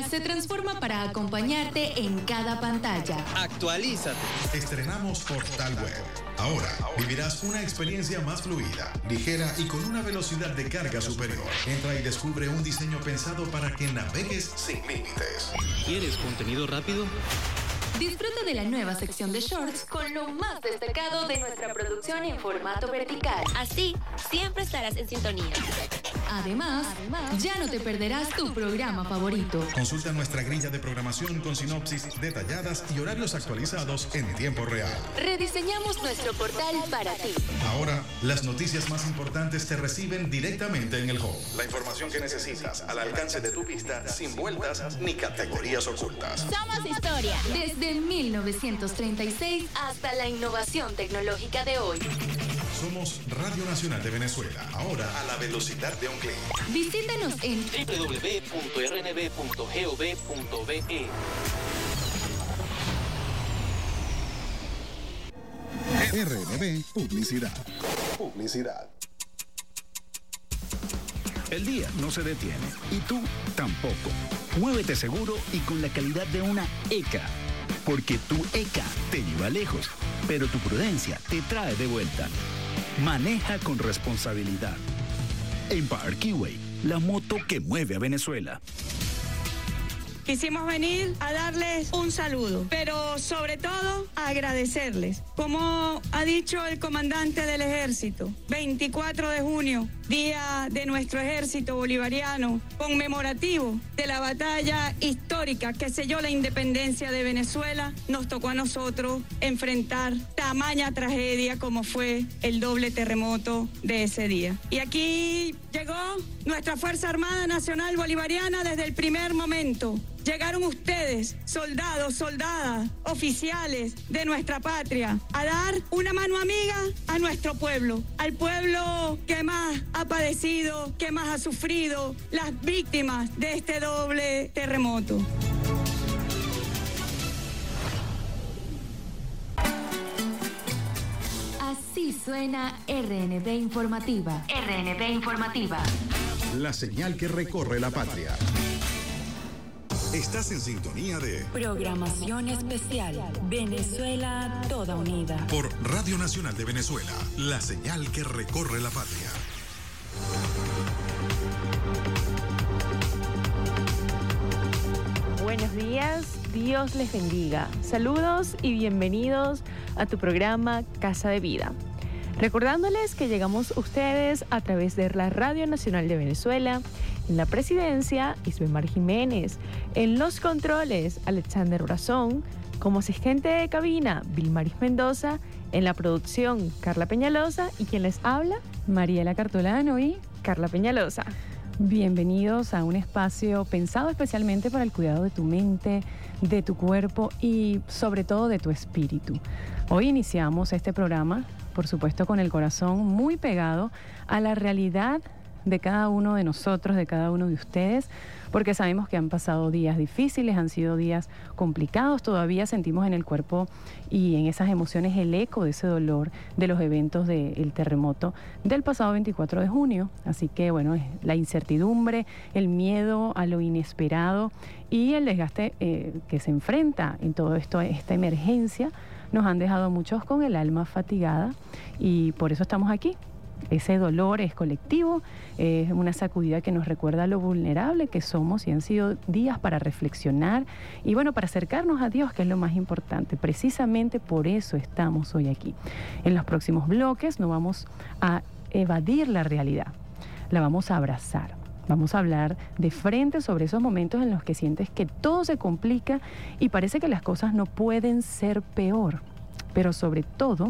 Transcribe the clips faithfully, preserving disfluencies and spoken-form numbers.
se transforma para acompañarte en cada pantalla. Actualízate. Estrenamos Portal Web. Ahora vivirás una experiencia más fluida, ligera y con una velocidad de carga superior. Entra y descubre un diseño pensado para que navegues sin límites. ¿Quieres contenido rápido? Disfruta de la nueva sección de shorts con lo más destacado de nuestra producción en formato vertical. Así, siempre estarás en sintonía. Además, ya no te perderás tu programa favorito. Consulta nuestra grilla de programación con sinopsis detalladas y horarios actualizados en tiempo real. Rediseñamos nuestro portal para ti. Ahora, las noticias más importantes te reciben directamente en el home. La información que necesitas al alcance de tu vista, sin vueltas ni categorías ocultas. Somos historia. Desde mil novecientos treinta y seis hasta la innovación tecnológica de hoy. Somos Radio Nacional de Venezuela, ahora a la velocidad de un clic. Visítanos en doble u doble u doble u punto r n b punto gov punto be. R N B Publicidad. Publicidad. El día no se detiene y tú tampoco. Muévete seguro y con la calidad de una E C A. Porque tu E C A te lleva lejos, pero tu prudencia te trae de vuelta. Maneja con responsabilidad. Empire Keyway, la moto que mueve a Venezuela. Quisimos venir a darles un saludo, pero sobre todo a agradecerles. Como ha dicho el comandante del ejército, veinticuatro de junio, día de nuestro ejército bolivariano, conmemorativo de la batalla histórica que selló la independencia de Venezuela, nos tocó a nosotros enfrentar tamaña tragedia como fue el doble terremoto de ese día. Y aquí llegó nuestra Fuerza Armada Nacional Bolivariana desde el primer momento. Llegaron ustedes, soldados, soldadas, oficiales de nuestra patria, a dar una mano amiga a nuestro pueblo, al pueblo que más ha padecido, que más ha sufrido, las víctimas de este doble terremoto. Así suena R N B Informativa. R N B Informativa. La señal que recorre la patria. Estás en sintonía de Programación especial. Venezuela toda unida. por Radio Nacional de Venezuela, la señal que recorre la patria. Buenos días, Dios les bendiga. Saludos y bienvenidos a tu programa Casa de Vida. Recordándoles que llegamos a ustedes a través de la Radio Nacional de Venezuela, en la presidencia, Isbemar Jiménez, en los controles, Alexander Brazón, como asistente de cabina, Vilmaris Mendoza, en la producción, Carla Peñalosa, y quien les habla, Mariela Cartolano y Carla Peñalosa. bienvenidos a un espacio pensado especialmente para el cuidado de tu mente, de tu cuerpo y sobre todo de tu espíritu. Hoy iniciamos este programa, por supuesto, con el corazón muy pegado a la realidad de cada uno de nosotros, de cada uno de ustedes, porque sabemos que han pasado días difíciles, han sido días complicados, todavía sentimos en el cuerpo y en esas emociones el eco de ese dolor de los eventos del terremoto del pasado veinticuatro de junio, así que bueno, la incertidumbre, el miedo a lo inesperado y el desgaste eh, que se enfrenta en todo esto, esta emergencia, nos han dejado a muchos con el alma fatigada y por eso estamos aquí. Ese dolor es colectivo, es una sacudida que nos recuerda lo vulnerable que somos y han sido días para reflexionar y bueno, para acercarnos a Dios, que es lo más importante. Precisamente por eso estamos hoy aquí. En los próximos bloques no vamos a evadir la realidad, la vamos a abrazar. Vamos a hablar de frente sobre esos momentos en los que sientes que todo se complica y parece que las cosas no pueden ser peor, pero sobre todo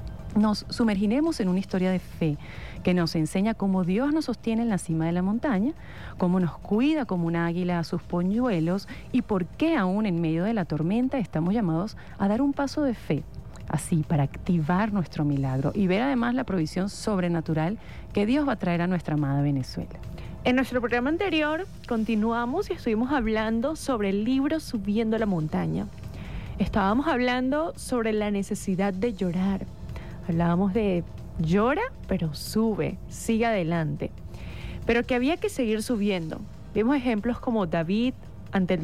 nos sumergiremos en una historia de fe que nos enseña cómo Dios nos sostiene en la cima de la montaña, cómo nos cuida como un águila a sus polluelos y por qué aún en medio de la tormenta estamos llamados a dar un paso de fe, así para activar nuestro milagro y ver además la provisión sobrenatural que Dios va a traer a nuestra amada Venezuela. En nuestro programa anterior continuamos y estuvimos hablando sobre el libro Subiendo la Montaña. Estábamos hablando sobre la necesidad de llorar. Hablábamos de llora, pero sube, sigue adelante. Pero que había que seguir subiendo. Vimos ejemplos como David ante el